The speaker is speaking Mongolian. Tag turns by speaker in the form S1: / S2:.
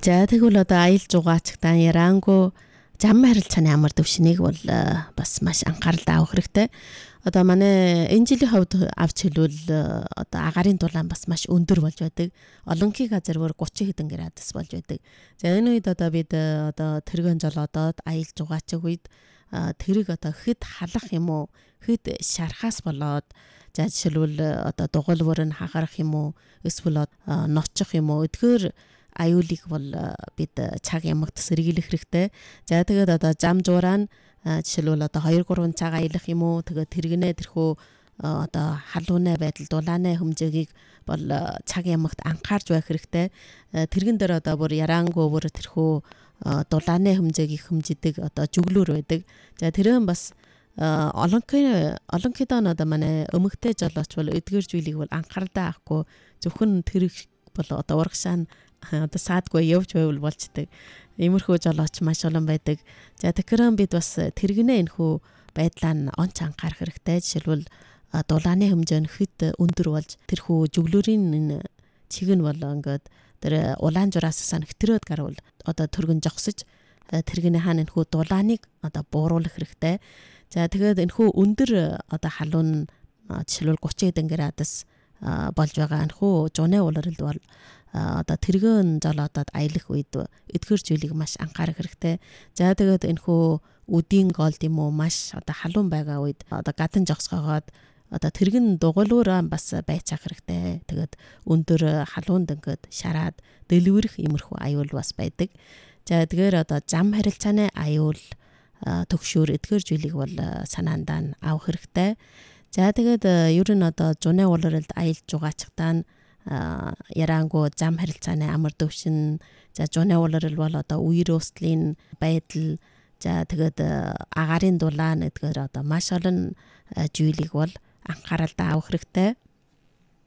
S1: За тэгвэл одоо аялал жугаач таан яраангу зам харилцааны амар төвшнийг бол бас маш анхаарал авах хэрэгтэй. Одоо манай энэ жилийн хувьд авч хэлбэл одоо агаарын дулаан бас маш өндөр болж байдаг. Олонхий газар бүр 30 хэдэн градус болж байдаг. За энэ үед одоо бид одоо тэргэн жолоодод аялал жугаачиг үед тэрэг одоо хэд халах юм уу, хэд шархаас болоод за жишээлбэл одоо дугуйлвар нь хагарах юм уу, эсвэл ночих юм уу, эдгээр аюулыг бол бид цаг ямагт сэргийлэх хэрэгтэй. За тэгээд одоо зам жуураа нь жишээлбэл одоо 2-3 цаг аялах юм уу, тэгээд тэргэнэ тэрхүү одоо халуунай байдал дулааны хэмжээгийг бол цаг ямагт анхаарч байх хэрэгтэй. Тэргэн дээр одоо бүр яраангу бүр тэрхүү дулааны хэмжээгийг хэмждэг одоо жүглөр байдаг. За тэрэн бас олонхийдоо одоо манай өмгтэй жолооч бол эдгээр зүйлийг бол анхааралтай авахгүй зөвхөн тэрэг бол одоо урагшаа одоо саадгүй явж байвал болчдөг. Иймэрхүү жолооч маш олон байдаг. За тэгэхээр бид бас тэргэнэ энэхүү байдлаа нь онц анхаарах хэрэгтэй. Жишээлбэл дулааны хэмжээ нь хэд өндөр болж тэрхүү жүглөрийн чиг нь бол ингээд тэр улаан жураас санагтрээд гарвал одоо төргөн жогсож тэргэнэ хаана энэхүү дулааныг одоо бууруулах хэрэгтэй. За тэгээд энэхүү өндөр одоо халуун жишээлбэл 30 хэдэн градус болж байгаа энэхүү жуны улиралд бол одоо тэргэн жолоодод аялах үед эдгээр зүйлийг маш анхаарах хэрэгтэй. За тэгээд энэхүү үдийн голд юм уу маш одоо халуун байгаа үед одоо гадан жогсгоогоод одоо тэргэн дугуйлуураа бас байцаах хэрэгтэй. Тэгээд өндөр халуунд ингээд шараад дэлгэрэх иймэрхүү аюул бас байдаг. За тэгэхээр одоо зам харилцааны аюул төгшөөр эдгээр зүйлийг бол санаандаа нь авах хэрэгтэй. За тэгээд ер нь одоо зуны улиралд аялж жугаачтаа яраангу зам харилцааны амар төвшин, за зуны улирал бол одоо үер өслийн байдал, за тэгээд агаарын дулаан эдгээр одоо маш олон зүйлийг бол анхааралтай авах хэрэгтэй.